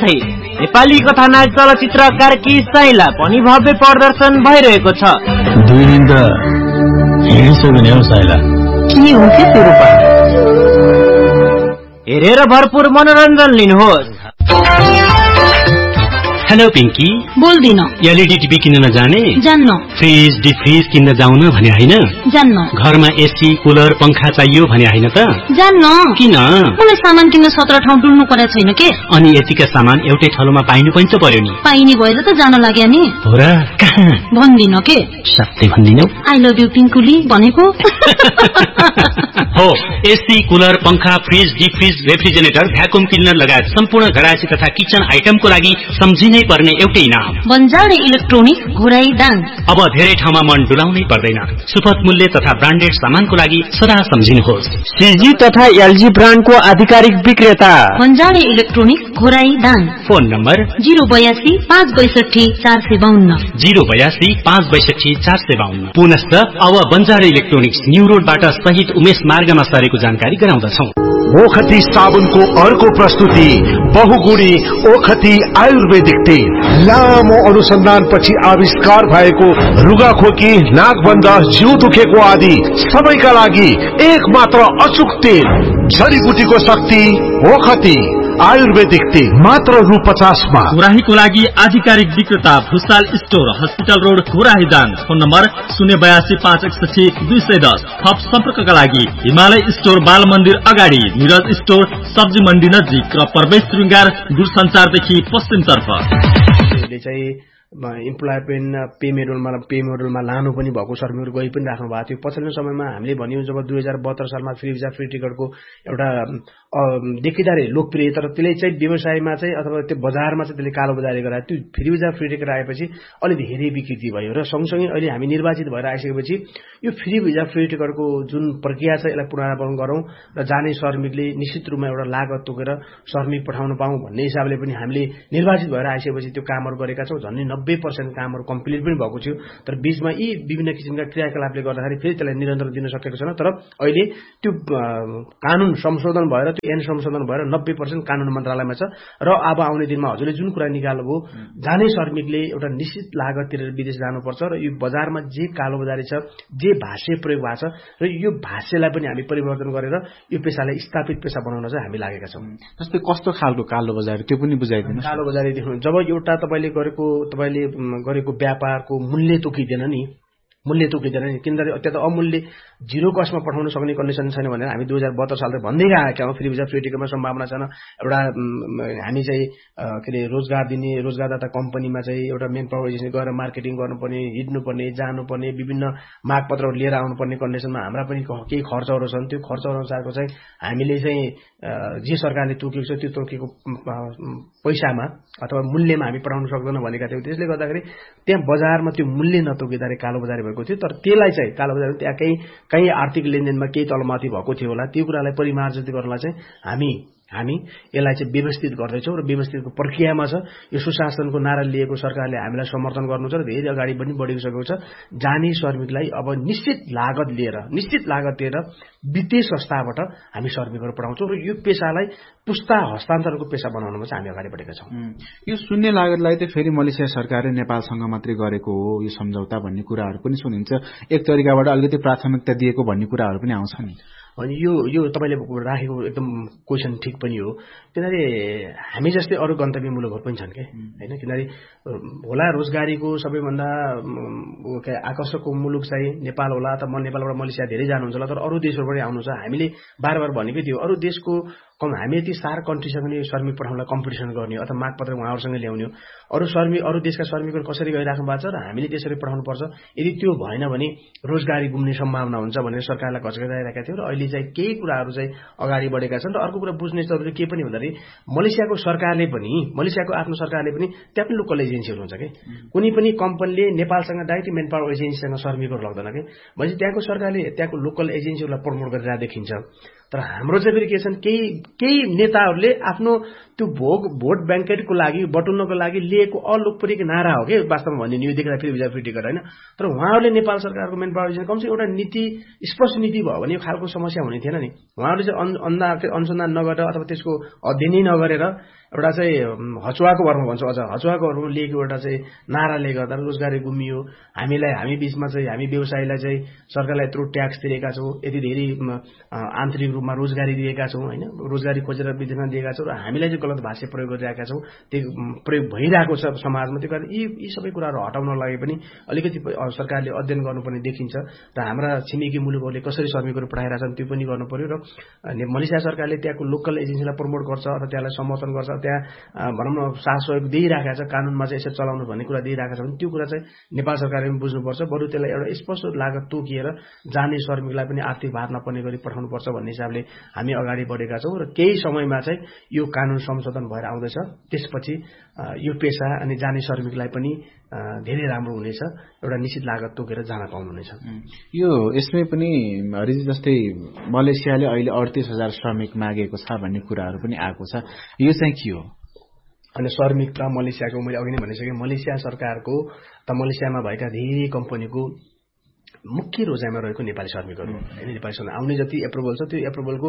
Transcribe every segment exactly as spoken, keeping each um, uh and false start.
साथै नेपाली कथानायक चलचित्र कार्की साइला पनि भव्य प्रदर्शन भइरहेको छ। दुई दिन त हिँडिसक्यो नि हौ साइला। के हो के त्यो रूपा? हेरेर भरपूर मनोरञ्जन लिनुहोस्। हेलो पिंकी, बोल्दिन। एलईडी टिभी किन्न जाने? जान्न। फ्रिज डिफ्रिज किन्न जाउन भने हैन? जान्न। घरमा एसी कुलर पंखा चाहियो भने हैन त? जान्न। किन? मलाई सामान किन्न सत्र ठाउँ डुल्नु पर्या छैन के? अनि यतिका सामान एउटै ठाउँमा पाइनु पनि त पर्यो नि। पाइने भएर त जान लाग्या नि। हो र? कहाँ? भन्दिन के? सत्य भन्दिनौ? आई लभ यु पिंकुली भनेको। हो, एसी कुलर पंखा फ्रिज डिफ्रिज रेफ्रिजरेटर भ्याकुम क्लिनर लगायत सम्पूर्ण घरायसी तथा किचन आइटमको लागि सम्झिनै पर्ने एउटै नाम बन्जारे इलेक्ट्रोनिक घोराई दाङ। अब धेरै ठाउँमा मन डुलाउनै पर्दैन। सुपथ मूल्य तथा ब्रान्डेड सामानको लागि सदा सम्झिनुहोस्। सीजी तथा एलजी ब्रान्डको आधिकारिक विक्रेता बन्जारे electronic Ghorahi Dang. Phone number zero बयासी पाँच बैसठी चार सय बाहन्न जिरो बयासी पाँच बैसठी चार सय बाहन्न। पुनश्च अब बन्जारे इलेक्ट्रोनिक्स न्यू रोडबाट सहित उमेश मार्गमा सरेको जानकारी गराउँदछौ। ओखती साबुनको अर्को प्रस्तुति बहुगुणी ओखती आयुर्वेदिक तेल। लामो अनुसन्धानपछि आविष्कार भएको रुगाखोकी नाकबन्द जिउ दुखेको आदि सबैका लागि एक मात्र अचुक तेल। जडीबुटीको शक्ति ओखती आयुर्वेदिक तेल मात्र रु पचासमा। गुराहीको लागि आधिकारिक विक्रेता Bhusal store hospital road गुराही Dang. Phone number शून्य बयासी पाँच एकसठी दुई सय दस। थप सम्पर्कका लागि हिमालय स्टोर बाल मन्दिर अगाडि, निरज स्टोर सब्जी मण्डी नजिक र प्रवेश श्रृंगार दूरसञ्चारदेखि पश्चिमतर्फ। इम्प्लोयमेन्ट पे मोडलमा पे मोडलमा लानु पनि भएको श्रमिकहरू गइ पनि राख्नु भएको थियो। पछिल्लो समयमा हामीले भन्यौं जब दुई हजार बहत्तर सालमा फ्री भिजा फ्री टिकटको एउटा देखिदारे लोकप्रिय, तर त्यसले चाहिँ व्यवसायमा चाहिँ अथवा त्यो बजारमा चाहिँ त्यसले कालो बजारी गरायो। त्यो फ्री भिजा फ्री टिकट आएपछि अलि धेरै बिक्री भयो र सँगसँगै अहिले हामी निर्वाचित भएर आइसकेपछि यो फ्री भिजा फ्री टिकटको जुन प्रक्रिया छ यसलाई पुनरावलोकन गरौं र जाने श्रमिकले निश्चित रूपमा एउटा लागत तोकेर श्रमिक पठाउन पाऊँ भन्ने हिसाबले पनि हामीले निर्वाचित भएर आइसकेपछि त्यो कामहरू गरेका छौं। झन्डै नब्बे पर्सेन्ट कामहरू कम्प्लिट पनि भएको थियो, तर बीचमा यी विभिन्न किसिमका क्रियाकलापले गर्दाखेरि फेरि त्यसलाई निरन्तर दिन सकेको छैन। तर अहिले त्यो कानून संशोधन भएर त्यो एन संशोधन भएर नब्बे पर्सेन्ट कानून मन्त्रालयमा छ र अब आउने दिनमा हजुरले जुन कुरा निकाल्नुभयो जाने श्रमिकले एउटा निश्चित लागत तिरेर विदेश जानुपर्छ र यो बजारमा जे कालो बजारी छ, जे भाष्य प्रयोग भएको छ र यो भाष्यलाई पनि हामी परिवर्तन गरेर यो पेसालाई स्थापित पेसा बनाउन चाहिँ हामी लागेका छौं। जस्तै कस्तो खालको कालो बजारी त्यो पनि बुझाइदिनु। कालो बजारी देख्नु जब एउटा तपाईले गरेको तपाईले गरेको व्यापारको मूल्य तोकिदैन नि, मूल्य तोकिदैन नि, किनभने त्यहाँ त अमूल्य जिरो कस्टमा पठाउन सक्ने कन्डिसन छैन भनेर हामी दुई हजार बहत्तर सालदेखि भन्दै आएका हौं। फ्री भिजा फ्री टिकटमा सम्भावना छैन। एउटा हामी चाहिँ के अरे रोजगार दिने रोजगारदाता कम्पनीमा चाहिँ एउटा मेन पावर एजेन्सी गएर मार्केटिङ गर्नुपर्ने, हिँड्नुपर्ने, जानुपर्ने, विभिन्न मागपत्रहरू लिएर आउनुपर्ने कन्डिसनमा हाम्रा पनि केही खर्चहरू छन्। त्यो खर्च अनुसारको चाहिँ हामीले चाहिँ जे सरकारले तोकेको छ त्यो तोकेको पैसामा अथवा मूल्यमा हामी पठाउन सक्दैन भनेका थियौँ। त्यसले गर्दाखेरि त्यहाँ बजारमा त्यो मूल्य नतोकिँदाखेरि कालो बजारी भएको थियो। तर त्यसलाई चाहिँ कालो बजारी त्यहाँ केही कहीँ आर्थिक लेनदेनमा केही तलमाथि भएको थियो होला, त्यो कुरालाई परिमार्जित गर्नलाई चाहिँ हामी हामी यसलाई चाहिँ व्यवस्थित गर्दैछौँ र व्यवस्थितको प्रक्रियामा छ। यो सुशासनको नारा लिएको सरकारले हामीलाई समर्थन गर्नु छ र धेरै अगाडि पनि बढिसकेको छ। जाने श्रमिकलाई अब निश्चित लागत लिएर निश्चित लागत लिएर वित्तीय संस्थाबाट हामी श्रमिकहरू पठाउँछौँ र यो पेसालाई पुस्ता हस्तान्तरणको पेसा बनाउनमा चाहिँ हामी अगाडि बढेका छौँ। यो शून्य लागतलाई चाहिँ फेरि मलेसिया सरकारले नेपालसँग मात्रै गरेको हो यो सम्झौता भन्ने कुराहरू पनि सुनिन्छ। एक तरिकाबाट अलिकति प्राथमिकता दिएको भन्ने कुराहरू पनि आउँछ नि। अनि यो यो तपाईले राखेको एकदम क्वेसन ठिक पनि हो। किनभने हामी जस्तै अरू गन्तव्यमूलकहरू पनि छन् के हैन। किनभने होला रोजगारीको सबैभन्दा आकर्षकको मुलुक चाहिँ नेपाल होला, त म नेपालबाट मलेसिया धेरै जानुहुन्छ होला, तर अरू देशहरूबाट आउनुहुन्छ। हामीले बार बार भनेकै थियो अरू देशको कम हामी यति सार कन्ट्रीसँग नि श्रमिक पठाउनलाई कम्पिटिसन गर्ने अथवा मागपत्र उहाँहरूसँग ल्याउने, अरू श्रमिक अरू देशका श्रमिकहरू कसरी गइराख्नु भएको छ र हामीले त्यसरी पठाउनु पर्छ। यदि त्यो भएन भने रोजगारी गुम्ने सम्भावना हुन्छ भनेर सरकारलाई घचघचाइरहेका थियौँ र अहिले चाहिँ केही कुराहरू चाहिँ अगाडि बढेका छन्। र अर्को कुरा बुझ्ने जरुरी के पनि भन्दाखेरि मलेसियाको सरकारले पनि मलेसियाको आफ्नो सरकारले पनि त्यहाँ पनि लोकल एजेन्सीहरू हुन्छ कि कुनै पनि कम्पनीले नेपालसँग डाइरेक्ट मेन पावर एजेन्सीसँग श्रमिकहरू लाग्दैन कि भनेपछि त्यहाँको सरकारले त्यहाँको लोकल एजेन्सीहरूलाई प्रमोट गरेर देखिन्छ। तर हाम्रो चाहिँ फेरि के छन् केही केही नेताहरूले आफ्नो त्यो भोग भोट ब्याङ्केटको लागि बटुल्नको लागि लिएको अलोकप्रिय नारा हो कि वास्तवमा भन्ने न्यू देखेर फेरि विजा फिटी गरेर होइन। तर उहाँहरूले नेपाल सरकारको मेन पावर कमसे एउटा नीति स्पष्ट नीति भयो भने यो खालको समस्या हुने थिएन नि। उहाँहरूले चाहिँ अन्धा अनुसन्धान नगरेर अथवा त्यसको अध्ययनै नगरेर एउटा चाहिँ हचुवाको भरमा भन्छ अझ हचुवाको भरमा लिएको एउटा चाहिँ नाराले गर्दा रोजगारी गुमियो। हामीलाई हामी बीचमा चाहिँ हामी व्यवसायीलाई चाहिँ सरकारलाई यत्रो ट्याक्स तिरेका छौँ, यति धेरै आन्तरिक रूपमा रोजगारी दिएका छौँ होइन, रोजगारी खोजेर विदेशमा दिएका छौँ र हामीलाई चाहिँ गलत भाषा प्रयोग गरिरहेका छौँ, त्यो प्रयोग भइरहेको छ समाजमा। त्यो कारण यी यी सबै कुराहरू हटाउन लागि पनि अलिकति सरकारले अध्ययन गर्नुपर्ने देखिन्छ र हाम्रा छिमेकी मुलुकहरूले कसरी श्रमिकहरू पठाइरहेका छन् त्यो पनि गर्नु पर्यो। र मलेसिया सरकारले त्यहाँको लोकल एजेन्सीलाई प्रमोट गर्छ र त्यसलाई समर्थन गर्छ, त्यहाँ भनौँ न साथ सहयोग दिइरहेको छ, कानुनमा चाहिँ यसरी चलाउनु भन्ने कुरा दिइरहेको छ भने त्यो कुरा चाहिँ नेपाल सरकारले पनि बुझ्नुपर्छ। बरु त्यसलाई एउटा स्पष्ट लागत तोकिएर जाने श्रमिकलाई पनि आर्थिक भार नपर्ने गरी पठाउनुपर्छ भन्ने हिसाबले हामी अगाडि बढेका छौँ र केही समयमा चाहिँ यो कानुन संशोधन भएर आउँदैछ। त्यसपछि यो पेसा अनि जाने श्रमिकलाई पनि धेरै राम्रो हुनेछ, एउटा निश्चित लागत तोकेर जान पाउनुहुनेछ। यो यसमै पनि हरिजी जस्तै मलेसियाले अहिले अडतिस हजार श्रमिक मागेको छ भन्ने कुराहरू पनि आएको छ, यो चाहिँ के हो? अनि श्रमिक त मलेसियाको मैले अघि नै भनिसकेँ, मलेसिया सरकारको त मलेसियामा भएका धेरै कम्पनीको मुख्य रोजाइमा रहेको नेपाली श्रमिकहरू होइन। नेपाली श्रमिक आउने जति एप्रुभल छ त्यो एप्रुभलको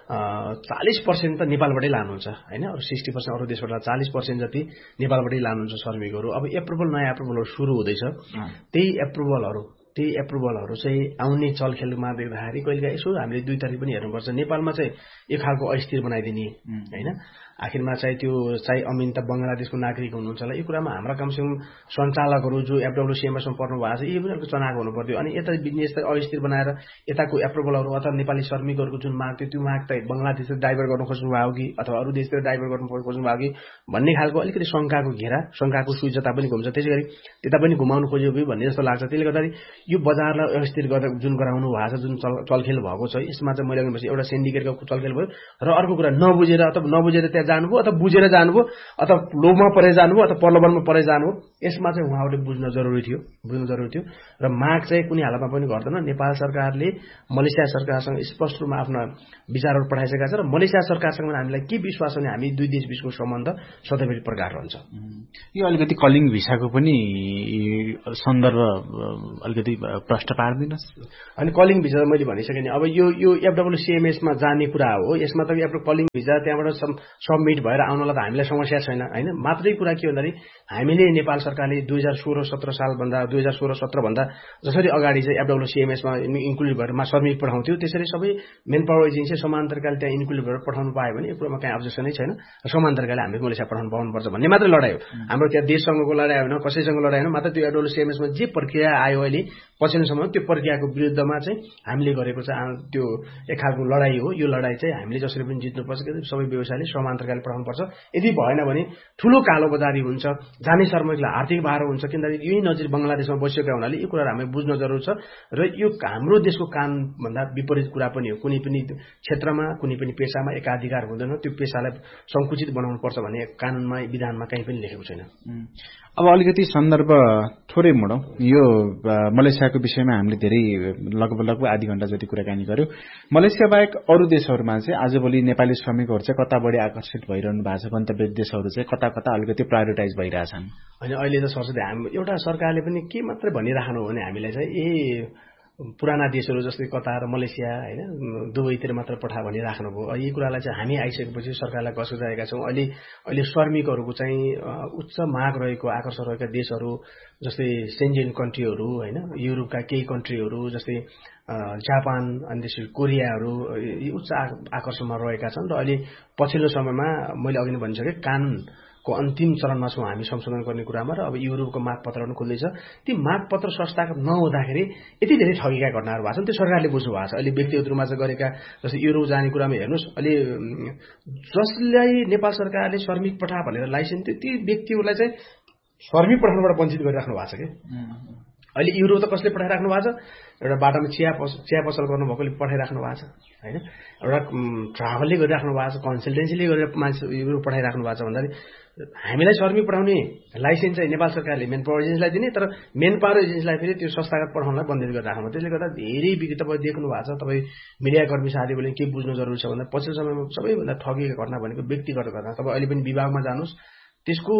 चालिस पर्सेन्ट त नेपालबाटै लानुहुन्छ होइन, अरू सिक्सटी पर्सेन्ट अरू देशबाट चालिस पर्सेन्ट जति नेपालबाटै लानुहुन्छ श्रमिकहरू। अब एप्रुभल नयाँ एप्रुभलहरू सुरु हुँदैछ, त्यही एप्रुभलहरू त्यही एप्रुभलहरू चाहिँ आउने चलखेलमा देख्दाखेरि कहिलेकाहीँ यसो हामीले दुई तरिक पनि हेर्नुपर्छ। नेपालमा चाहिँ एक खालको अस्थिर बनाइदिने होइन, आखिरमा चाहिँ त्यो चाहिँ अमिन त बङ्गलादेशको नागरिक हुनुहुन्छ होला, यो कुरामा हाम्रा कमसेकम सञ्चालकहरू जो एफडब्ल्युसिएमएसमा पर्नु भएको छ यी पनि अलिक चनाक हुनु पर्थ्यो। अनि यता बिजनेस अस्थिर बनाएर यताको एप्रुभलहरू अथवा नेपाली श्रमिकहरूको जुन माग थियो त्यो माग त बङ्गलादेशले डाइभर्ट गर्न खोज्नु भयो कि अथवा अरू देशतिर डाइभर्ट गर्न खोज्नु भयो कि भन्ने खालको अलिकति शङ्काको घेरा शङ्काको सुई जता पनि घुम्छ, त्यसै गरी त्यता पनि घुमाउनु खोज्यो कि भन्ने जस्तो लाग्छ। त्यसले गर्दाखेरि यो बजारलाई अस्थिर गरेर जुन गराउनु भएको छ, जुन चलखेल भएको छ, यसमा चाहिँ मैले अघि एउटा सिन्डिकेटको चलखेल भयो र अर्को कुरा नबुझेर अथवा नबुझेर त्यहाँ जानुभयो अथवा बुझेर जानुभयो अथवा लोभमा परे जानुभयो अथवा प्रलोभनमा परे जानुभयो। यसमा चाहिँ उहाँहरूले बुझ्न जरुरी थियो बुझ्नु जरुरी थियो र माग चाहिँ कुनै हालतमा पनि गर्दैन। नेपाल सरकारले मलेसिया सरकारसँग स्पष्ट रूपमा आफ्ना विचारहरू पठाइसकेका छ र मलेसिया सरकारसँग हामीलाई के विश्वास छ भने हामी दुई देश बीचको सम्बन्ध सधैँभरि प्रगाढ रहन्छ। यो अलिकति कलिङ भिसाको पनि सन्दर्भ अलिकति प्रश्न पार्दिनुहोस्। अनि कलिङ भिजा मैले भनिसकेँ नि, अब यो यो एफडब्ल्युसिएमएसमा जाने कुरा हो, यसमा त आफ्नो कलिङ भिजा त्यहाँबाट सबमिट भएर आउनलाई त हामीलाई समस्या छैन होइन। मात्रै कुरा के भन्दाखेरि हामीले नेपाल सरकारले दुई हजार सोह्र सत्र सालभन्दा दुई हजार सोह्र सत्रभन्दा जसरी अगाडि चाहिँ एफडब्ल्युसिएमएसमा इन्क्लुड भएर श्रमिक पठाउँथ्यो त्यसरी सबै मेन पावर एजेन्सी समान तरिकाले त्यहाँ इन्क्लुड भएर पठाउनु पायो भने यो कुरामा कहीँ अब्जेक्सनै छैन। समान तरिकाले हामीले मलेसिया पठाउनु पाउनुपर्छ भन्ने मात्रै लडाइ हो हाम्रो। त्यहाँ देशसँगको लडाइ होइन, कसैसँग लडाइ होइन, मात्र त्यो एफडब्ल्युसिएमएसमा जे प्रक्रिया आयो अहिले पछिल्लोसम्म त्यो प्रक्रियाको विरुद्धमा चाहिँ हामीले गरेको चाहिँ त्यो एक खालको लडाइ हो। यो लडाइ चाहिँ हामीले जसरी पनि जित्नुपर्छ कि सबै व्यवसायले समान तरिकाले पठाउनुपर्छ। यदि भएन भने ठुलो कालो बजारी हुन्छ, जाने श्रमिकलाई आर्थिक भार हुन्छ, किनभने यही नजिक बङ्गलादेशमा बसिएका हुनाले यो कुराहरू हामीले बुझ्न जरुरी छ। र यो हाम्रो देशको कानूनभन्दा विपरीत कुरा पनि हो। कुनै पनि क्षेत्रमा कुनै पनि पेसामा एकाधिकार हुँदैन, त्यो पेसालाई संकुचित बनाउनुपर्छ भन्ने कानूनमा विधानमा कहीँ पनि लेखेको छैन। अब अलिकति सन्दर्भ थोरै मोडौँ। यो मलेसियाको विषयमा हामीले धेरै लगभग लगभग आधी घण्टा जति कुराकानी गर्यौँ। मलेसिया बाहेक अरू देशहरूमा चाहिँ आजभोलि नेपाली श्रमिकहरू चाहिँ कता बढी आकर्षित भइरहनु भएको छ, गन्तव्य देशहरू चाहिँ कता कता अलिकति प्रायोरिटाइज भइरहेछन्। होइन अहिले त सरस्वती हामी एउटा सरकारले पनि के मात्रै भनिराख्नु हो भने हामीलाई चाहिँ ए पुराना देशहरू जस्तै कतार मलेसिया होइन दुवैतिर मात्र पठा भनिराख्नु भयो। यही कुरालाई चाहिँ हामी आइसकेपछि सरकारलाई गसगजाएका छौँ। अहिले अहिले श्रमिकहरूको चाहिँ उच्च माग रहेको आकर्षण रहेका देशहरू जस्तै सेन्जेन कन्ट्रीहरू होइन, युरोपका केही कन्ट्रीहरू जस्तै जापान अनि त्यसपछि कोरियाहरू यी उच्च आकर्षणमा रहेका छन्। र अहिले पछिल्लो समयमा मैले अघि नै भनिसकेँ कानुनको अन्तिम चरणमा छौँ हामी संशोधन गर्ने कुरामा। र अब युरोपको मागपत्र पनि खुल्दैछ। ती मागपत्र संस्थागत नहुँदाखेरि यति धेरै ठगेका घटनाहरू भएको छन्, त्यो सरकारले बुझ्नु भएको छ। अहिले व्यक्तिगत रूपमा चाहिँ गरेका जस्तै युरोप जाने कुरामा हेर्नुहोस्, अहिले जसलाई नेपाल सरकारले श्रमिक पठा भनेर लाइसेन्स थियो ती व्यक्तिहरूलाई चाहिँ श्रमिक पठाउनबाट वञ्चित गरिराख्नु भएको छ कि अहिले युरो त कसले पठाइराख्नु भएको छ, एउटा बाटोमा चिया पस चिया पसल गर्नुभएकोले पठाइराख्नु भएको छ होइन, एउटा ट्राभलले गरिराख्नु भएको छ, कन्सल्टेन्सीले गरेर मान्छे युरो पठाइराख्नु भएको छ भन्दाखेरि हामीलाई श्रमिक पठाउने लाइसेन्स चाहिँ नेपाल सरकारले मेन पावर एजेन्सीलाई दिने, तर मेन पावर एजेन्सीलाई फेरि त्यो संस्थागत पठाउनलाई बन्दित गरेर राख्नु। त्यसले गर्दा धेरै बिग्री तपाईँ देख्नु भएको छ। तपाईँ मिडियाकर्मी साथीहरूले के बुझ्नु जरुरी छ भन्दा पछिल्लो समयमा सबैभन्दा ठगीको घटना भनेको व्यक्तिगत घटना। तपाईँ अहिले पनि विभागमा जानुहोस्, त्यसको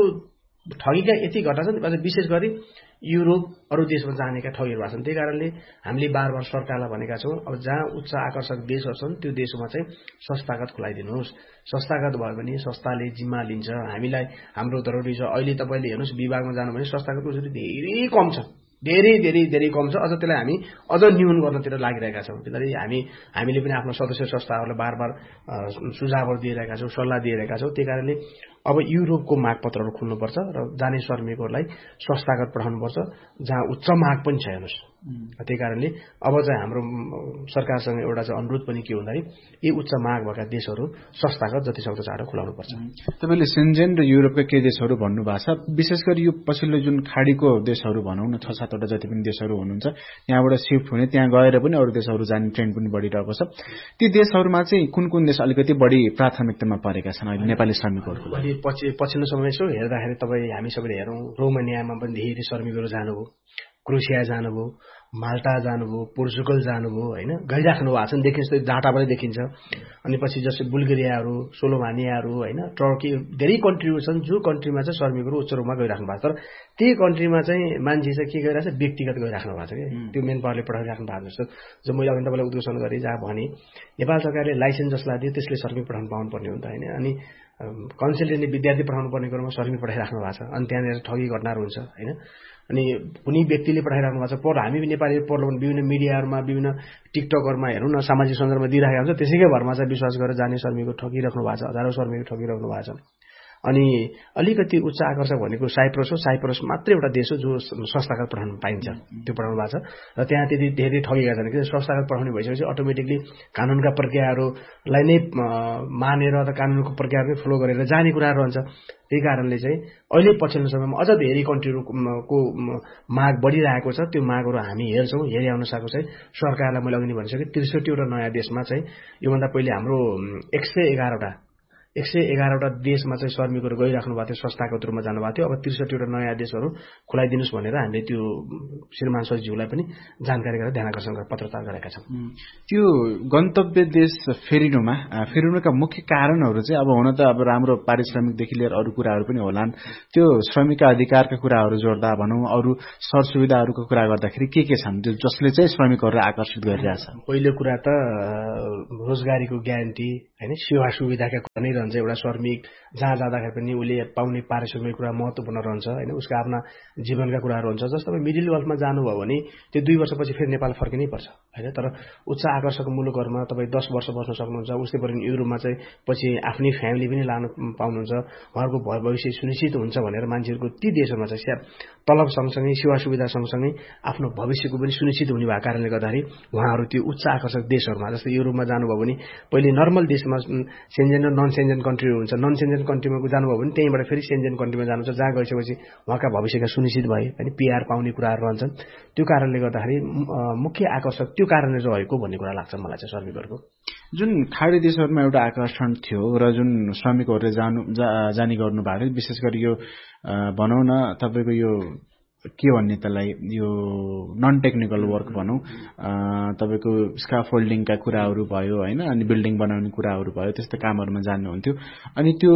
ठगीका यति घटना छन्, अझ विशेष गरी युरोप अरू देशमा जानेका ठगीहरू भएको छन्। त्यही कारणले हामीले बार बार सरकारलाई भनेका छौँ, अब जहाँ उच्च आकर्षक देशहरू छन् त्यो देशमा चाहिँ संस्थागत खुलाइदिनुहोस्। संस्थागत भयो भने संस्थाले जिम्मा लिन्छ, हामीलाई हाम्रो जरुरी छ। अहिले तपाईँले हेर्नुहोस् विभागमा जानु भने संस्थागतको जरुरी धेरै कम छ, धेरै धेरै धेरै कम छ। अझ त्यसलाई हामी अझ न्यून गर्नतिर लागिरहेका छौँ। त्यसरी हामी हामीले पनि आफ्नो सदस्य संस्थाहरूलाई बार बार सुझावहरू दिइरहेका छौँ, सल्लाह दिइरहेका छौँ। त्यही कारणले अब युरोपको मागपत्रहरू खुल्नुपर्छ र जाने श्रमिकहरूलाई संस्थागत पठाउनुपर्छ जहाँ उच्च माग पनि छ हेर्नुहोस्। त्यही कारणले अब चाहिँ हाम्रो सरकारसँग एउटा चाहिँ अनुरोध पनि के भन्दाखेरि यी उच्च माग भएका देशहरू संस्थागत जतिसक्दो चाँडो खुलाउनुपर्छ। तपाईँले सेन्जेन र युरोपका केही देशहरू भन्नुभएको छ, विशेष गरी यो पछिल्लो जुन खाडीको देशहरू भनौँ न, छ सातवटा जति पनि देशहरू हुनुहुन्छ त्यहाँबाट सिफ्ट हुने, त्यहाँ गएर पनि अरू देशहरू जाने ट्रेन्ड पनि बढिरहेको छ। ती देशहरूमा चाहिँ कुन कुन देश अलिकति बढी प्राथमिकतामा परेका छन् अहिले नेपाली श्रमिकहरूको? अहिले पछि पछिल्लो समय यसो हेर्दाखेरि तपाईँ हामी सबैले हेरौँ, रोमानियामा पनि धेरै श्रमिकहरू जानुभयो, क्रोसिया जानुभयो, माल्टा जानुभयो, पोर्चुगल जानुभयो होइन, गइराख्नु भएको छ नि, देखिन्छ त्यो डाटा पनि देखिन्छ। अनि पछि जस्तै बुल्गेरियाहरू, सोलोभानियाहरू होइन, टर्की, धेरै कन्ट्रीहरू छन् जो कन्ट्रीमा चाहिँ श्रमिकहरू उच्च रूपमा गइराख्नु भएको छ। तर त्यही कन्ट्रीमा चाहिँ मान्छे चाहिँ के गरिरहेको छ, व्यक्तिगत गइराख्नु भएको छ कि त्यो मेन पावरले पठाइराख्नु भएको जस्तो। जो मैले अघि तपाईँलाई उद्घोषण गरेँ जहाँ भने नेपाल सरकारले लाइसेन्स जसलाई दियो त्यसले श्रमिक पठाउनु पाउनुपर्ने हुन्छ होइन, अनि कन्सल्टेन्टले विद्यार्थी पठाउनु पर्ने क्रममा श्रमिक पठाइराख्नु भएको छ। अनि त्यहाँनिर ठगी घटनाहरू हुन्छ होइन, अनि कुनै व्यक्तिले पठाइराख्नु भएको छ। पर हामी नेपाली पढ्नु विभिन्न मिडियाहरूमा, विभिन्न टिकटकहरूमा हेरौँ न, सामाजिक सञ्जालमा दिइराखेको हुन्छ, त्यसैकै भरमा चाहिँ विश्वास गरेर जाने श्रमिकहरू ठगिराख्नु भएको छ, हजारौँ श्रमिकहरू ठगिराख्नु भएको छ। अनि अलिकति उच्च आकर्षक भनेको साइप्रस हो। साइप्रस मात्रै एउटा देश हो जो संस्थागत पठाउनु पाइन्छ, त्यो पठाउनु भएको छ र त्यहाँ त्यति धेरै ठगेका छन्। किन संस्थागत पठाउने भइसकेपछि अटोमेटिकली कानुनका प्रक्रियाहरूलाई नै मानेर त कानुनको प्रक्रियाहरू नै फलो गरेर जाने कुरा रहन्छ। त्यही कारणले चाहिँ अहिले पछिल्लो समयमा अझ धेरै कन्ट्रीहरूको माग बढिरहेको छ। त्यो मागहरू हामी हेर्छौँ, हेरे अनुसारको चाहिँ सरकारलाई मैले अघि नै भनिसकेँ त्रिसठीवटा नयाँ देशमा चाहिँ योभन्दा पहिले हाम्रो एक सय एघारवटा एक सय एघारवटा देशमा चाहिँ श्रमिकहरू गइराख्नु भएको थियो, संस्थागत रूपमा जानुभएको थियो। अब त्रिसठीवटा नयाँ देशहरू खुलाइदिनुहोस् भनेर हामीले त्यो श्रीमान सचिवलाई पनि जानकारी गरेर ध्यान आकर्षण गरेर पत्रचार गरेका छौँ। त्यो गन्तव्य देश फेरिनुमा फेरिनुका मुख्य कारणहरू चाहिँ अब हुन त अब राम्रो पारिश्रमिकदेखि लिएर अरू कुराहरू पनि होलान्, त्यो श्रमिकका अधिकारका कुराहरू जोड्दा भनौँ अरू सरसुविधाहरूको कुरा गर्दाखेरि के के छन् त्यो जसले चाहिँ श्रमिकहरूलाई आकर्षित गरिरहेछ? पहिलो कुरा त रोजगारीको ग्यारेन्टी होइन, सेवा सुविधाका कुरा नै रहन्छ। एउटा श्रमिक जहाँ जाँदाखेरि पनि उसले पाउने पारिश्रमिक कुरा महत्त्वपूर्ण रहन्छ होइन, उसका आफ्ना जीवनका कुराहरू हुन्छ। जस्तो तपाईँ मिडल इस्टमा जानुभयो भने त्यो दुई वर्षपछि फेरि नेपाल फर्किनै पर्छ होइन, तर उच्च आकर्षक मुलुकहरूमा तपाईँ दस वर्ष बस्न सक्नुहुन्छ। उस्तै गरी युरोपमा चाहिँ पछि आफ्नै फ्यामिली पनि लान पाउनुहुन्छ, उहाँहरूको भविष्य सुनिश्चित हुन्छ भनेर मान्छेहरूको ती देशहरूमा चाहिँ तलब सँगसँगै सेवा सुविधा सँगसँगै आफ्नो भविष्यको पनि सुनिश्चित हुने भएको कारणले गर्दाखेरि उहाँहरू त्यो उच्च आकर्षक देशहरूमा जस्तै युरोपमा जानुभयो भने पहिले नर्मल देशमा सेन्जेन र नन सेन्जेन कन्ट्री हुन्छ, नन सेन्जेन कन्ट्रीमा जानुभयो भने त्यहीँबाट फेरि सेन्जेन कन्ट्रीमा जानुहुन्छ, जहाँ गइसकेपछि उहाँका भविष्यका सुनिश्चित भए होइन, पिआर पाउने कुराहरू रहन्छन्। त्यो कारणले गर्दाखेरि मुख्य आकर्षक त्यो कारणले रहेको भन्ने कुरा लाग्छ मलाई चाहिँ श्रमिकहरूको। जुन खाडी देशहरूमा एउटा आकर्षण थियो र जुन श्रमिकहरूले जानु जाने गर्नु भएको थियो, विशेष गरी यो भनौँ न तपाईँको यो के भन्ने त्यसलाई यो नन टेक्निकल वर्क भनौँ, तपाईँको स्काफोल्डिङका कुराहरू भयो होइन, अनि बिल्डिङ बनाउने कुराहरू भयो, त्यस्तो कामहरूमा जान्नुहुन्थ्यो। अनि त्यो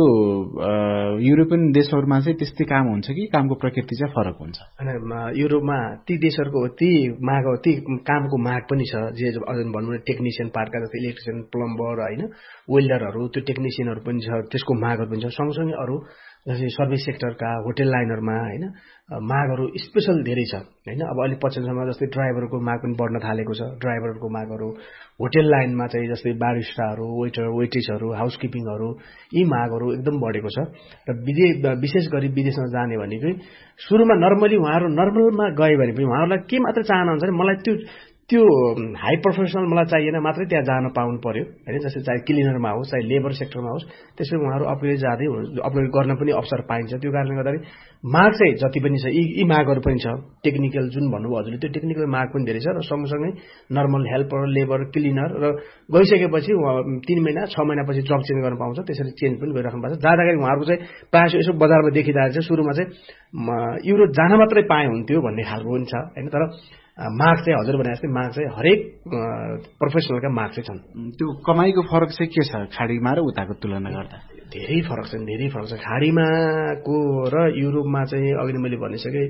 युरोपियन देशहरूमा चाहिँ त्यस्तै काम हुन्छ कि कामको प्रकृति चाहिँ फरक हुन्छ? होइन, युरोपमा ती देशहरूको ती माग ती कामको माग पनि छ, जे अझ भनौँ न टेक्निसियन पार्टका जस्तै इलेक्ट्रिसियन, प्लम्बर होइन, वेल्डरहरू, त्यो टेक्निसियनहरू पनि छ, त्यसको मागहरू पनि छ। सँगसँगै अरू जस्तै सर्भिस सेक्टरका होटेल लाइनहरूमा होइन मागहरू स्पेसल धेरै छ होइन। अब अहिले पछिल्लो समयमा जस्तै ड्राइभरको माग पनि बढ्न थालेको छ, ड्राइभरहरूको मागहरू, होटेल लाइनमा चाहिँ जस्तै बारिस्टाहरू, वेटर वेट्रेसहरू, हाउसकिपिङहरू, यी मागहरू एकदम बढेको छ। र विदेश विशेष गरी विदेशमा जाने भनेको सुरुमा नर्मली उहाँहरू नर्मलमा गए भने पनि उहाँहरूलाई के मात्र चाहना हुन्छ भने मलाई त्यो त्यो हाई प्रोफेसनल मलाई चाहिएन मात्रै त्यहाँ जान पाउनु पर्यो हैन जस्तै चाहे क्लिनरमा होस् चाहे लेबर सेक्टरमा होस् त्यसरी उहाँहरू अपग्रेड जाँदै अपग्रेड गर्न पनि अवसर पाइन्छ त्यो कारणले गर्दाखेरि माग चाहिँ जति पनि छ यी यी मागहरू पनि छ टेक्निकल जुन भन्नुभयो हजुरले त्यो टेक्निकल माग पनि धेरै छ र सँगसँगै नर्मल हेल्पर लेबर क्लिनर र गइसकेपछि तीन महिना छ महिनापछि जब चेन्ज गर्न पाउँछ त्यसरी चेन्ज पनि गरिराख्नु भएको छ जाँदाखेरि उहाँहरूको चाहिँ प्रायः यसो बजारमा देखिरहेको छ सुरुमा चाहिँ युरोप जान मात्रै पाए हुन्थ्यो भन्ने खालको पनि छ हैन तर माग चाहिँ हजुर भने जस्तै माग चाहिँ हरेक प्रोफेसनलका माग चाहिँ छन् त्यो कमाईको फरक चाहिँ के छ खाडीमा र उताको तुलना गर्दा धेरै फरक छ धेरै फरक छ खाडीमाको र युरोपमा चाहिँ अघि मैले भनिसके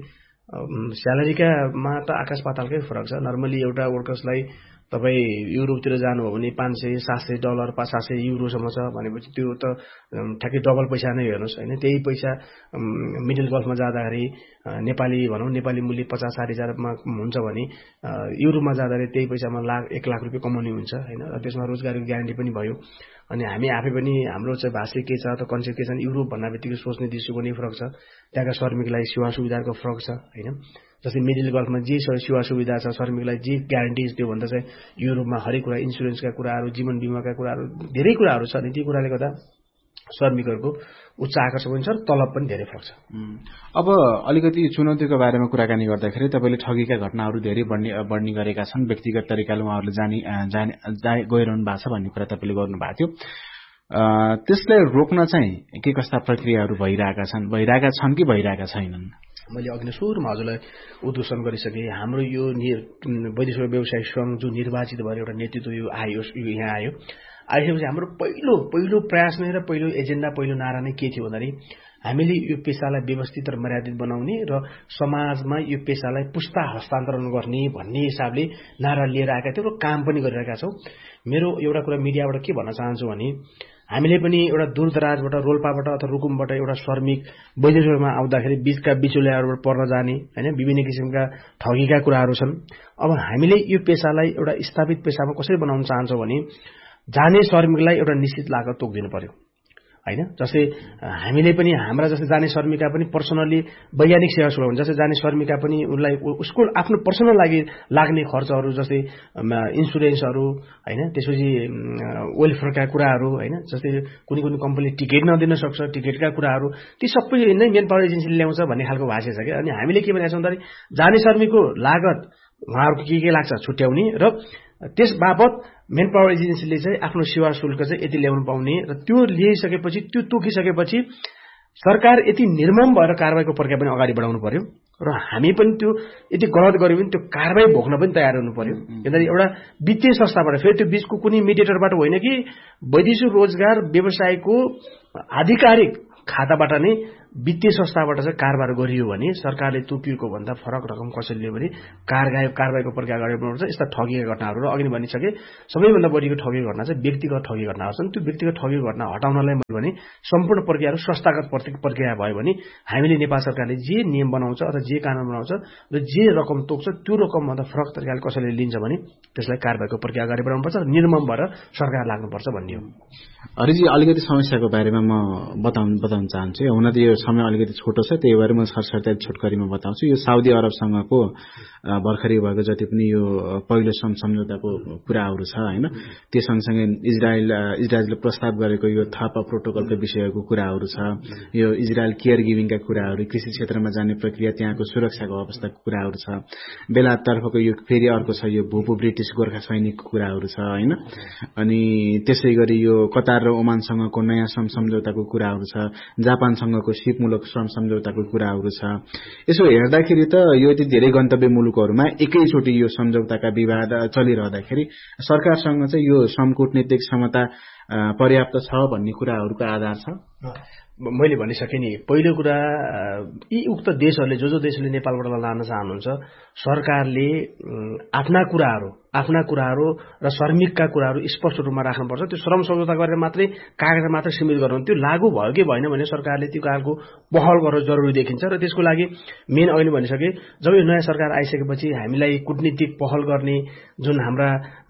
स्यालेरीकामा त आकाश पातालकै फरक छ नर्मली एउटा वर्कर्सलाई तपाईँ युरोपतिर जानुभयो भने पाँच सय सात सय डलर पाँच सात सय युरोसम्म छ भनेपछि त्यो त ठ्याक्कै डबल पैसा नै हेर्नुहोस् होइन त्यही पैसा मिडल क्लासमा जाँदाखेरि नेपाली भनौँ नेपाली मूल्य पचास साठी हजारमा हुन्छ भने युरोपमा जाँदाखेरि त्यही पैसामा लाख एक लाख रुपियाँ कमाउने हुन्छ होइन र त्यसमा रोजगारीको ग्यारेन्टी पनि भयो अनि हामी आफै पनि हाम्रो चाहिँ भाषा के छ त कन्सेप्ट के छ युरोप भन्ने बित्तिकै सोच्ने दृष्टिको पनि फरक छ त्यहाँका श्रमिकलाई सेवा सुविधाको फरक छ होइन जस्तै मिडल क्लासमा जे सेवा सुविधा छ श्रमिकलाई जे ग्यारेन्टी त्यो भन्दा चाहिँ युरोपमा हरेक कुरा इन्सुरेन्सका कुराहरू जीवन बिमाका कुराहरू धेरै कुराहरू छ अनि ती कुराले गर्दा श्रमिकहरूको उच्च आकर्षण पनि छ तलब पनि धेरै फरक छ अब अलिकति चुनौतीको बारेमा कुराकानी गर्दाखेरि तपाईँले ठगीका घटनाहरू धेरै बढ्ने बढ्ने गरेका छन् व्यक्तिगत तरिकाले उहाँहरूले जाने जाने गइरहनु भएको छ भन्ने कुरा तपाईँले गर्नुभएको थियो त्यसलाई रोक्न चाहिँ के कस्ता प्रक्रियाहरू भइरहेका छन् भइरहेका छन् कि भइरहेका छैनन् मैले अघि नै सुरुमा हजुरलाई उद्घोषण गरिसकेँ हाम्रो यो वैदेशिक व्यवसाय सङ्घ जो निर्वाचित भएर एउटा नेतृत्व यो आयो यो यहाँ आयो आइसकेपछि हाम्रो पहिलो पहिलो प्रयास नै र पहिलो एजेन्डा पहिलो नारा नै के थियो भन्दाखेरि हामीले यो पेसालाई व्यवस्थित र मर्यादित बनाउने र समाजमा यो पेसालाई पुस्ता हस्तान्तरण गर्ने भन्ने हिसाबले नारा लिएर आएका थियौँ र काम पनि गरिरहेका छौँ मेरो एउटा कुरा मिडियाबाट के भन्न चाहन्छु भने हामीले पनि एउटा दूरदराजबाट रोल्पाबाट अथवा रुकुमबाट एउटा श्रमिक वैदेशिकमा आउँदाखेरि बीचका बिचौलियाहरूबाट पर्न जाने होइन विभिन्न किसिमका ठगीका कुराहरू छन् अब हामीले यो पेसालाई एउटा स्थापित पेसामा कसरी बनाउन चाहन्छौँ भने जाने श्रमिकलाई एउटा निश्चित लागत तोकिदिनु पर्यो हैन जस्तै हामीले पनि हाम्रा जस्तै जाने श्रमिकका पनि पर्सनली वैज्ञानिक सेवा सुरु हुन्छ जस्तै जाने श्रमिकका पनि उनलाई उसको आफ्नो पर्सनल लागि लाग्ने खर्चहरू जस्तै इन्सुरेन्सहरू हैन त्यसपछि वेलफेयरका कुराहरू हैन जस्तै कुनै कुनै कम्पनीले टिकट नदिन सक्छ टिकटका कुराहरू ती सबै नै मेन पावर एजेन्सीले ल्याउँछ भन्ने खालको भाषा छ क्या अनि हामीले के भनेका छौँ भन्दाखेरि जाने श्रमिकको लागत उहाँहरूको के के लाग्छ छुट्याउने र त्यस बापत मेन पावर एजेन्सीले चाहिँ आफ्नो सेवा शुल्क चाहिँ यति ल्याउनु पाउने र त्यो लिइसकेपछि त्यो तोकिसकेपछि सरकार यति निर्मम भएर कारबाहीको प्रक्रिया पनि अगाडि बढाउनु पर्यो र हामी पनि त्यो यति गलत गर्यो भने त्यो कारबाही भोग्न पनि तयार हुनु पर्यो किनभने एउटा वित्तीय संस्थाबाट फेरि त्यो बीचको कुनै मिडिएटरबाट होइन कि वैदेशिक रोजगार व्यवसायको आधिकारिक खाताबाट नै वित्तीय संस्थाबाट चाहिँ कारबार गरियो भने सरकारले तोकिएको भन्दा फरक रकम कसरी लियो भने कारबाही कारबाहीको प्रक्रिया अगाडि बढाउनुपर्छ यस्ता ठगीका घटनाहरू र अघि भनिसके सबैभन्दा बढीको ठगीको घटना चाहिँ व्यक्तिगत ठगी घटनाहरू छन् त्यो व्यक्तिगत ठगीको घटना हटाउनलाई मैले भने सम्पूर्ण प्रक्रियाहरू संस्थागत प्रक्रिया भयो भने हामीले नेपाल सरकारले जे नियम बनाउँछ अथवा जे कानून बनाउँछ र जे रकम तोक्छ त्यो रकमभन्दा फरक तरिकाले कसैले लिन्छ भने त्यसलाई कारबाहीको प्रक्रिया अगाडि बढाउनुपर्छ र निर्मम भएर सरकार लाग्नुपर्छ भन्ने हो। हरिजी अलिकति समस्याको बारेमा म बताउन बताउन चाहन्छु हुन त यो समय अलिकति छोटो छ त्यही भएर म सरसर्ती छोटकरीमा बताउँछु यो साउदी अरबसँगको भर्खरै भएको जति पनि यो पहिलो श्रम सम्झौताको कुराहरू छ होइन त्यो सँगसँगै इजरायल इजरायलले प्रस्ताव गरेको यो थापा प्रोटोकलको विषयको कुराहरू छ यो इजरायल केयर गिभिङका कुराहरू कृषि क्षेत्रमा जाने प्रक्रिया त्यहाँको सुरक्षाको अवस्थाको कुराहरू छ बेलायततर्फको यो फेरि अर्को छ यो भूपू ब्रिटिस गोर्खा सैनिकको कुराहरू छ होइन अनि त्यसै गरी यो कतार र ओमानसँगको नयाँ श्रम सम्झौताको कुराहरू छ जापानसँगको सिपमूलक श्रम सम्झौताको कुराहरू छ यसो हेर्दाखेरि त यो यति धेरै गन्तव्य मुलुकहरूमा एकैचोटि यो सम्झौताका विवाद चलिरहँदाखेरि सरकारसँग चाहिँ यो श्रम कूटनीतिक क्षमता पर्याप्त छ भन्ने कुराहरूको आधार छ। मैले भनिसकेँ नि पहिलो कुरा यी उक्त देशहरूले जो जो देशले नेपालबाट लान चाहनुहुन्छ सरकारले आफ्ना कुराहरू आफ्ना कुराहरू र श्रमिकका कुराहरू स्पष्ट रूपमा राख्नुपर्छ त्यो श्रम सम्झौता गरेर मात्रै कागजमा मात्रै सीमित गर्नु त्यो लागू भयो कि भएन भने सरकारले त्यो कालको पहल गर्न जरुरी देखिन्छ र त्यसको लागि मेन अहिले भनिसके जब यो नयाँ सरकार आइसकेपछि हामीलाई कूटनीतिक पहल गर्ने जुन हाम्रा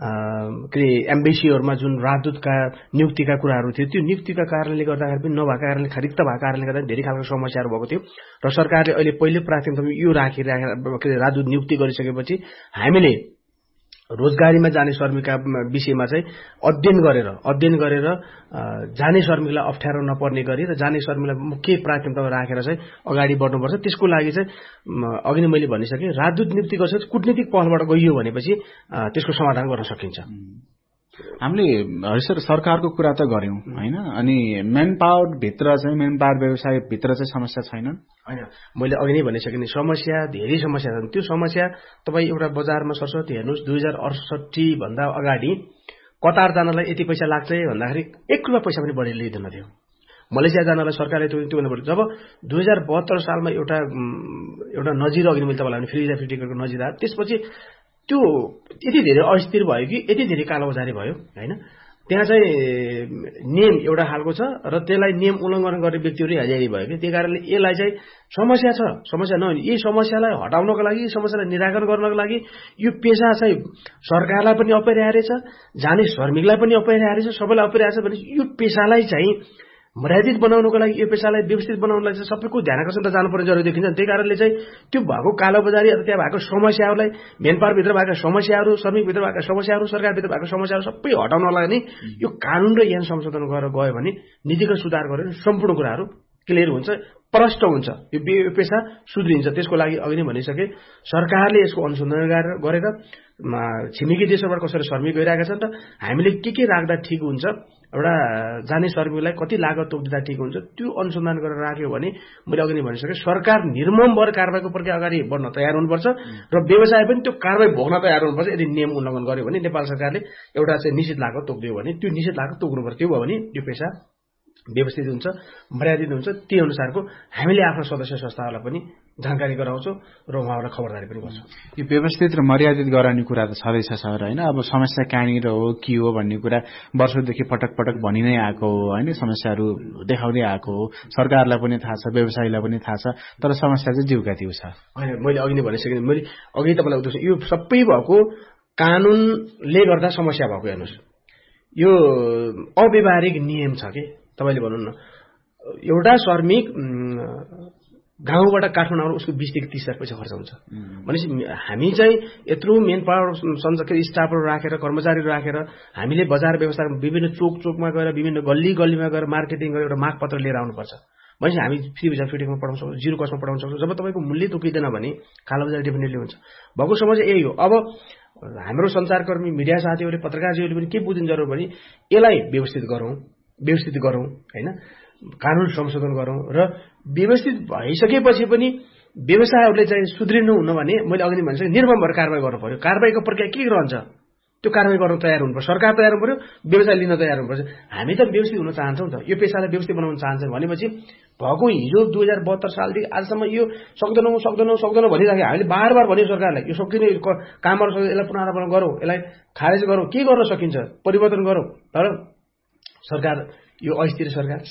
के एम्बेसीहरूमा जुन राजदूतका नियुक्तिका कुराहरू थियो त्यो नियुक्तिका कारणले गर्दाखेरि पनि नभएको कारणले रिक्त भएको कारणले गर्दा धेरै खालको समस्याहरू भएको थियो र सरकारले अहिले पहिलो प्राथमिकतामा यो राखिराखेर राजदूत नियुक्ति गरिसकेपछि हामीले रोजगारीमा जाने श्रमिकका विषयमा चाहिँ अध्ययन गरेर अध्ययन गरेर जाने श्रमिकलाई अप्ठ्यारो नपर्ने गरी र जाने श्रमिकलाई मुख्य प्राथमिकतामा राखेर चाहिँ अगाडि बढ्नुपर्छ। त्यसको लागि चाहिँ अघि नै मैले भनिसकेँ, राजदूत नियुक्ति गर्छ, कूटनीतिक पहलबाट गइयो भनेपछि त्यसको समाधान गर्न सकिन्छ। हामीले हरिसर सरकारको कुरा त गर्यौं हैन, अनि मेन पावर भित्र चाहिँ मेन पावर व्यवसाय भित्र चाहिँ समस्या छैन हैन। मैले अघि नै भनिसकेँ नि, समस्या धेरै समस्या छन्। त्यो समस्या तपाईँ एउटा बजारमा सरस्वती हेर्नुहोस्, दुई हजार अडसठी भन्दा अगाडि कतार जानलाई यति पैसा लाग्छ भन्दाखेरि एक रुपियाँ पैसा पनि बढी लिँदैन थियो। मलेसिया जानलाई सरकारले त्यो त्यो भन्नु जब दुई हजार बहत्तर सालमा एउटा एउटा नजिर अघि मैले तपाईँलाई फ्री फ्री टिकटको नजिर आयो, त्यसपछि त्यो यति धेरै अस्थिर भयो कि यति धेरै कालोबजारी भयो हैन। त्यहाँ चाहिँ नियम एउटा खालको छ र त्यसलाई नियम उल्लङ्घन गर्ने व्यक्तिहरू हजारी भयो कि, त्यही कारणले यसलाई चाहिँ समस्या छ। समस्या नहुने यी समस्यालाई हटाउनको लागि, यी समस्यालाई निराकरण गर्नको लागि यो पेसा चाहिँ सरकारलाई पनि अपरिहार्य छ, जाने श्रमिकलाई पनि अपरिहार्य छ, सबैलाई अपरिहार्य छ भने यो पेसालाई चाहिँ मर्यादित बनाउनको लागि, यो पेसालाई व्यवस्थित बनाउनलाई चाहिँ सबैको ध्यान आकर्षण त जानुपर्ने जरुरी देखिन्छ। त्यही कारणले चाहिँ त्यो भएको कालोबजारी अथवा त्यहाँ भएको समस्याहरूलाई, मेन पावरभित्र भएका समस्याहरू, श्रमिकभित्र भएका समस्याहरू, सरकारभित्र भएका समस्याहरू सबै हटाउनलाई नै यो कानून र ऐन संशोधन गरेर गयो भने नीतिगत सुधार गरेर सम्पूर्ण कुराहरू क्लियर हुन्छ, प्रष्ट हुन्छ, यो पेसा सुध्रिन्छ। त्यसको लागि अघि नै भनिसके, सरकारले यसको अनुसन्धान गरेर छिमेकी देशबाट कसरी श्रमिक गइरहेका छन् र हामीले के के राख्दा ठिक हुन्छ, एउटा जाने श्रमिकलाई कति लागत तोक्दा ठिक हुन्छ, त्यो अनुसन्धान गरेर राख्यो भने मैले अघि नै भनिसकेँ, सरकार निर्मम भएर कारबाहीको प्रक्रिया अगाडि बढ्न तयार हुनुपर्छ र व्यवसाय पनि त्यो कारबाही भोग्न तयार हुनुपर्छ। यदि नियम उल्लङ्घन गर्यो भने नेपाल सरकारले एउटा चाहिँ निश्चित लागत तोक्दियो भने त्यो निश्चित लागत तोक्नुपर्छ। त्यो भयो भने यो पेसा व्यवस्थित हुन्छ, मर्यादित हुन्छ। त्यही अनुसारको हामीले आफ्नो सदस्य संस्थाहरूलाई पनि जानकारी गराउँछौँ र उहाँहरूलाई खबरदारी पनि गर्छौँ। यो व्यवस्थित र मर्यादित गराउने कुरा त छँदैछ सर हैन। अब समस्या कहाँनिर हो, के हो भन्ने कुरा वर्षौंदेखि पटक पटक भनि नै आएको हो हैन, समस्याहरू देखाउँदै आएको हो, सरकारलाई पनि थाहा छ, व्यवसायीलाई पनि थाहा छ, तर समस्या चाहिँ जिउका थियो छ हैन। मैले अघि नै भनिसकेँ, मैले अघि तपाईँलाई उद्देश्य यो सबै भएको कानूनले गर्दा समस्या भएको। हेर्नुहोस्, यो अव्यवहारिक नियम छ कि तपाईँले भन्नु न, एउटा श्रमिक गाउँबाट काठमाडौँ आउनु उसको बीसदेखि तीस हजार पैसा खर्च हुन्छ भनेपछि हामी चाहिँ यत्रो मेन पावर सञ्चालक स्टाफहरू राखेर, कर्मचारीहरू राखेर हामीले बजार व्यवस्थामा विभिन्न चोक चोकमा गएर, विभिन्न गल्ली गल्लीमा गएर मार्केटिङ गरेर एउटा मागपत्र लिएर आउनुपर्छ। भनेपछि हामी फ्री बजार फिटिङमा पठाउन सक्छौँ, जिरो कस्टमा पठाउन सक्छौँ। जब तपाईँको मूल्य तोकिँदैन भने कालोबजारी डेफिनेटली हुन्छ। भएको समस्या यही हो। अब हाम्रो सञ्चारकर्मी, मिडिया साथीहरूले, पत्रकारजीहरूले पनि के बुझ्नु जरुरी भने यसलाई व्यवस्थित गरौँ, व्यवस्थित गरौँ हैन, कानून संशोधन गरौँ र व्यवस्थित भइसकेपछि पनि व्यवसायहरूले चाहिँ सुध्रिनु हुन भने मैले अघि नै भनिसकेँ, निर्मम भएर कारबाही गर्नु पर्यो। कारबाहीको प्रक्रिया के रहन्छ त्यो कारबाही गर्न तयार हुनुपर्छ। सरकार तयार हुनु पर्यो, व्यवसाय लिन तयार हुनुपर्छ। हामी त व्यवस्थित हुन चाहन्छौँ त, यो पेसालाई व्यवस्थित बनाउन चाहन्छौँ भनेपछि भएको हिजो दुई हजार बहत्तर सालदेखि आजसम्म यो सक्दैनौँ सक्दैनौँ सक्दैनौँ भनिराख्यो। हामीले बार बार भन्यो सरकारलाई, यो सकिने कामहरू सक्दैन, यसलाई पुनरावलोकन गरौँ, यसलाई खारेज गरौँ, के गर्न सकिन्छ परिवर्तन गरौँ। तर सरकार यो अस्थिर सरकार